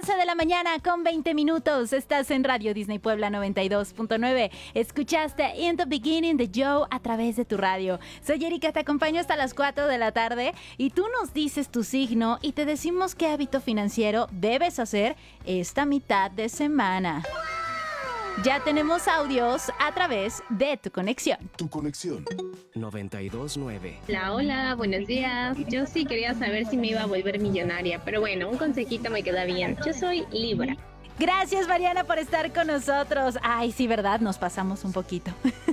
11 de la mañana con 20 minutos. Estás en Radio Disney Puebla 92.9. Escuchaste In the Beginning de Joe a través de tu radio. Soy Erika, te acompaño hasta las 4 de la tarde y tú nos dices tu signo y te decimos qué hábito financiero debes hacer esta mitad de semana. Ya tenemos audios a través de Tu Conexión. Tu Conexión 92.9. Hola, buenos días. Yo sí quería saber si me iba a volver millonaria, pero bueno, un consejito me queda bien. Yo soy Libra. Gracias, Mariana, por estar con nosotros. Ay, sí, ¿verdad? Nos pasamos un poquito.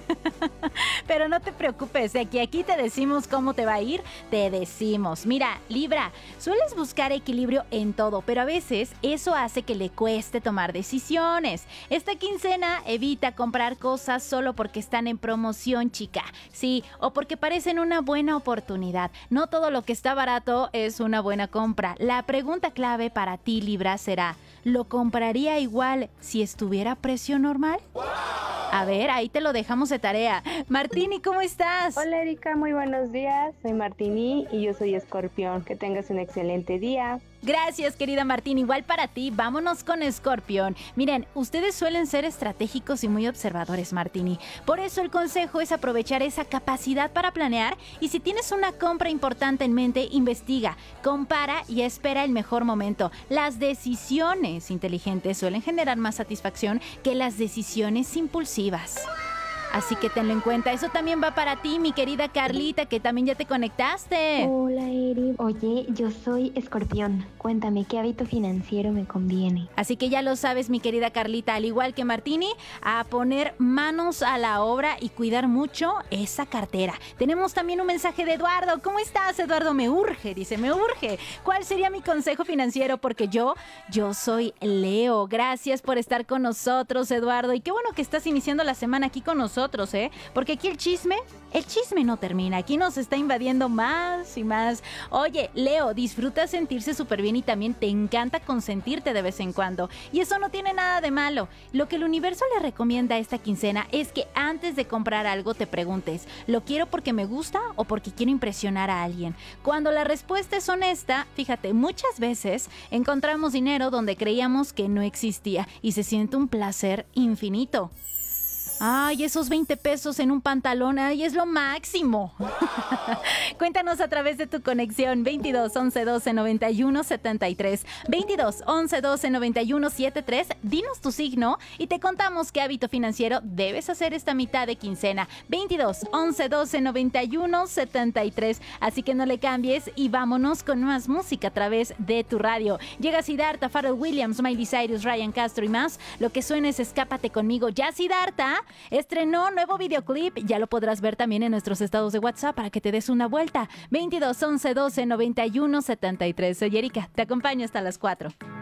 Pero no te preocupes, de que aquí te decimos cómo te va a ir, te decimos. Mira, Libra, sueles buscar equilibrio en todo, pero a veces eso hace que le cueste tomar decisiones. Esta quincena evita comprar cosas solo porque están en promoción, chica. Sí, o porque parecen una buena oportunidad. No todo lo que está barato es una buena compra. La pregunta clave para ti, Libra, será: ¿lo compraría igual si estuviera a precio normal? A ver, ahí te lo dejamos de tarea. Martini, ¿cómo estás? Hola Erika, muy buenos días. Soy Martini y yo soy Escorpión. Que tengas un excelente día. Gracias, querida Martín. Igual para ti. Vámonos con Escorpión. Miren, ustedes suelen ser estratégicos y muy observadores, Martini. Por eso el consejo es aprovechar esa capacidad para planear y si tienes una compra importante en mente, investiga, compara y espera el mejor momento. Las decisiones inteligentes suelen generar más satisfacción que las decisiones impulsivas. Así que tenlo en cuenta. Eso también va para ti, mi querida Carlita, que también ya te conectaste. Hola, Eri. Oye, yo soy Escorpión. Cuéntame, ¿qué hábito financiero me conviene? Así que ya lo sabes, mi querida Carlita, al igual que Martini, a poner manos a la obra y cuidar mucho esa cartera. Tenemos también un mensaje de Eduardo. ¿Cómo estás, Eduardo? Me urge, dice, me urge. ¿Cuál sería mi consejo financiero? Porque yo soy Leo. Gracias por estar con nosotros, Eduardo. Y qué bueno que estás iniciando la semana aquí con nosotros. Porque aquí el chisme no termina. Aquí nos está invadiendo más y más. Oye, Leo, disfruta sentirse súper bien y también te encanta consentirte de vez en cuando. Y eso no tiene nada de malo. Lo que el universo le recomienda a esta quincena es que antes de comprar algo te preguntes: ¿lo quiero porque me gusta o porque quiero impresionar a alguien? Cuando la respuesta es honesta, fíjate, muchas veces encontramos dinero donde creíamos que no existía y se siente un placer infinito. Ay, esos 20 pesos en un pantalón, ay, es lo máximo. Cuéntanos a través de tu conexión 22 11 12 91 73, 22 11 12 91 73. Dinos tu signo y te contamos qué hábito financiero debes hacer esta mitad de quincena. 22 11 12 91 73. Así que no le cambies y vámonos con más música a través de tu radio. Llega Siddhartha, Pharrell Williams, Miley Cyrus, Ryan Castro y más. Lo que suena es Escápate Conmigo. Ya Siddhartha estrenó nuevo videoclip, ya lo podrás ver también en nuestros estados de WhatsApp para que te des una vuelta. 22 11 12 91 73. Soy Erika, te acompaño hasta las 4.